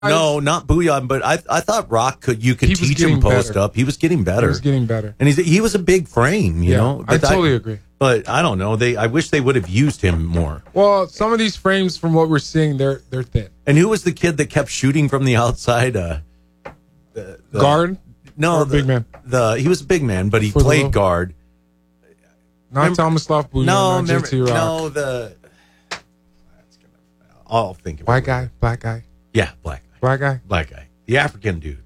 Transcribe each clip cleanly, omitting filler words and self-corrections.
No, not Booyah, but I thought Rock you could teach him post up. He was getting better. He was getting better. And he was a big frame, you know. I totally agree. But I don't know. I wish they would have used him more. Well, some of these frames, from what we're seeing, they're thin. And who was the kid that kept shooting from the outside? Guard? No, big man. He was a big man, but he played guard. Not Tomislav Booyah, not JT Rock. No, I'll think of it. White guy, black guy. Yeah, black guy. Black guy? Black guy. The African dude.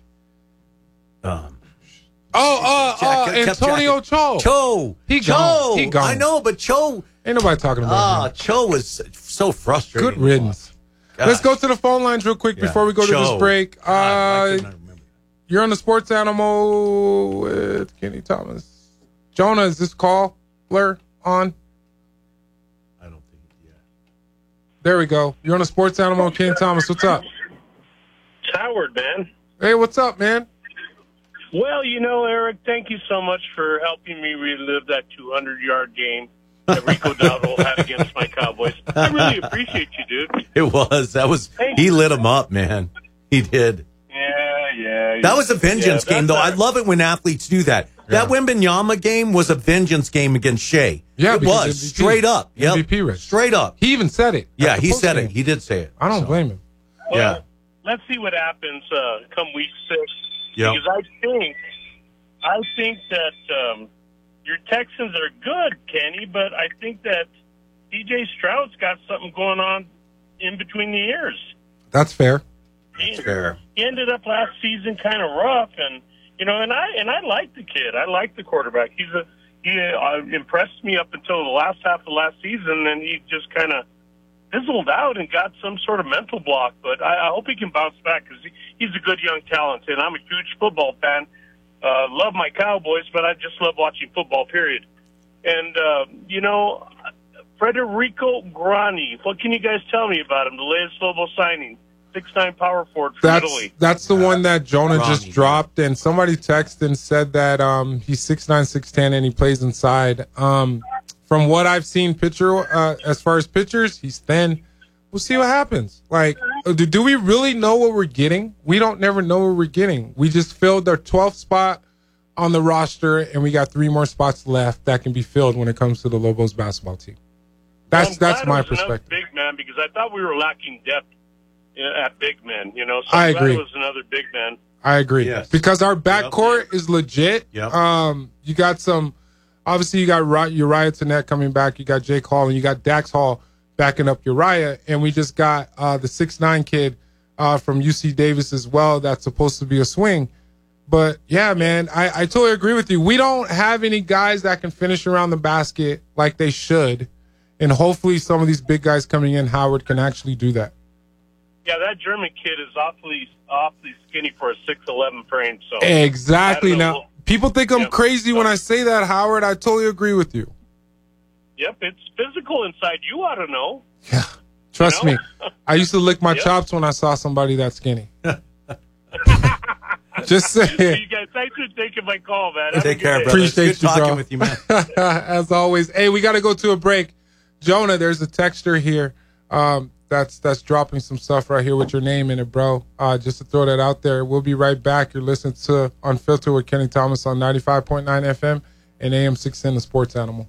Antonio Cho. Cho. He gone. I know, but Cho. Ain't nobody talking about him. Cho was so frustrating. Good riddance. Let's go to the phone lines real quick before we go to this break. You're on the Sports Animal with Kenny Thomas. Jonah, is this caller on? I don't think, yeah. There we go. You're on the Sports Animal with Kenny Thomas. What's up? It's Howard, man. Hey, what's up, man? Well, Eric, thank you so much for helping me relive that 200-yard game that Rico Dowdle had against my Cowboys. I really appreciate you, dude. It was. He lit him up, man. He did. Yeah. That was a vengeance game, though. I love it when athletes do that. That Wembanyama game was a vengeance game against Shea. Yeah, it was. MVP. Straight up. Yep. MVP race. Straight up. He even said it. Yeah, he said it. He did say it. I don't blame him. Well, let's see what happens come week 6. Yep. Because I think that your Texans are good, Kenny, but I think that DJ Stroud's got something going on in between the ears. That's fair. He ended up last season kind of rough, and I like the kid. I like the quarterback. He impressed me up until the last half of last season, and he just kind of fizzled out and got some sort of mental block. But I hope he can bounce back because he's a good young talent, and I'm a huge football fan. Love my Cowboys, but I just love watching football, period. And, Federico Grani, what can you guys tell me about him? The latest Lobo signing, 6'9" power forward from Italy. That's the one that Jonah just dropped, and somebody texted and said that he's 6'9", 6'10", and he plays inside. From what I've seen as far as pictures, he's thin. We'll see what happens. Like, do we really know what we're getting? We don't never know what we're getting. We just filled our 12th spot on the roster, and we got 3 more spots left that can be filled when it comes to the Lobos basketball team. That's my perspective. Big man, because I thought we were lacking depth at big men. So I agree. It was another big man. I agree. Yes. Because our backcourt is legit. Yep. You got obviously you got Uriah Tenet coming back. You got Jake Hall, and you got Dax Hall backing up Uriah. And we just got the 6'9" kid from UC Davis as well that's supposed to be a swing. But, yeah, man, I totally agree with you. We don't have any guys that can finish around the basket like they should. And hopefully some of these big guys coming in, Howard, can actually do that. Yeah, that German kid is awfully skinny for a 6'11" frame. So exactly. Now, people think I'm crazy when I say that, Howard. I totally agree with you. Yep, it's physical inside. You ought to know. Yeah, trust me. I used to lick my chops when I saw somebody that skinny. Just saying. You guys, thanks for taking my call, man. Take care, brother. Appreciate you, talking bro. With you, man. As always. Hey, we got to go to a break. Jonah, there's a texter here that's dropping some stuff right here with your name in it, bro. Just to throw that out there. We'll be right back. You're listening to Unfiltered with Kenny Thomas on 95.9 FM and AM 610, the Sports Animal.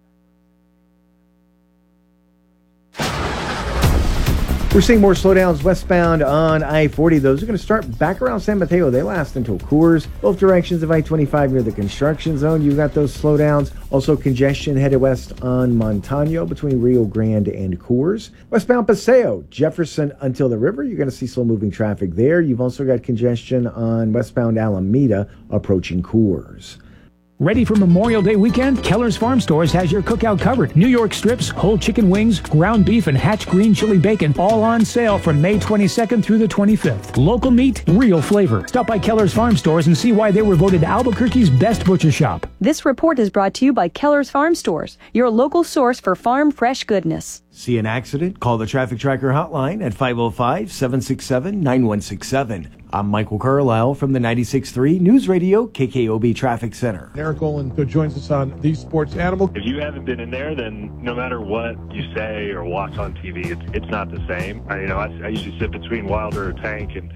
We're seeing more slowdowns westbound on I-40. Those are going to start back around San Mateo. They last until Coors. Both directions of I-25 near the construction zone. You've got those slowdowns. Also congestion headed west on Montano between Rio Grande and Coors. Westbound Paseo, Jefferson until the river. You're going to see slow-moving traffic there. You've also got congestion on westbound Alameda approaching Coors. Ready for Memorial Day weekend? Keller's Farm Stores has your cookout covered. New York strips, whole chicken wings, ground beef, and Hatch green chili bacon all on sale from May 22nd through the 25th. Local meat, real flavor. Stop by Keller's Farm Stores and see why they were voted Albuquerque's best butcher shop. This report is brought to you by Keller's Farm Stores, your local source for farm fresh goodness. See an accident? Call the Traffic Tracker hotline at 505-767-9167. I'm Michael Carlisle from the 96.3 News Radio KKOB Traffic Center. Eric Olin joins us on These Sports Animal. If you haven't been in there, then no matter what you say or watch on TV, it's not the same. I usually sit between Wilder or Tank, and